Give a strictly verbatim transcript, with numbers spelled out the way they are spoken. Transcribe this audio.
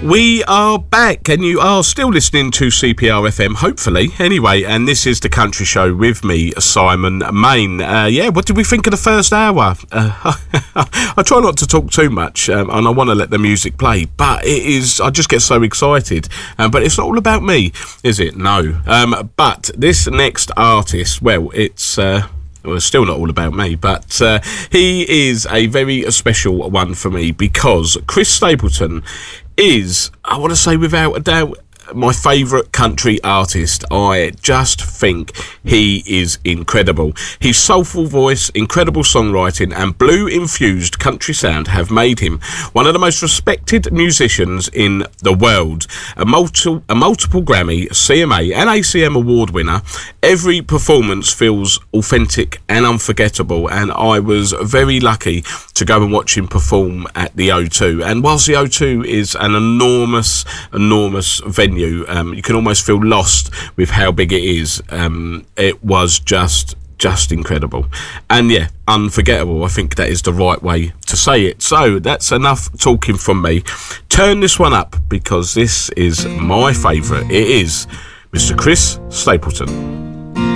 We are back, and you are still listening to C P R F M, hopefully. Anyway, and this is the Country Show with me, Simon Main. Uh, yeah, what did we think of the first hour? Uh, I try not to talk too much, um, and I want to let the music play, but it is, I just get so excited. Um, but it's not all about me, is it? No. Um, but this next artist, well, it's... Uh, Well, it's still not all about me, but uh, he is a very special one for me because Chris Stapleton is, I want to say without a doubt, my favourite country artist. I just think he is incredible. His soulful voice, incredible songwriting and blue-infused country sound have made him one of the most respected musicians in the world. A, multi- a multiple Grammy, C M A and A C M award winner. Every performance feels authentic and unforgettable, and I was very lucky to go and watch him perform at the O two. And whilst the O two is an enormous, enormous venue, Um, you can almost feel lost with how big it is. Um, it was just just incredible, and yeah, unforgettable. I think that is the right way to say it. So that's enough talking from me. Turn this one up because this is my favourite. It is Mister Chris Stapleton.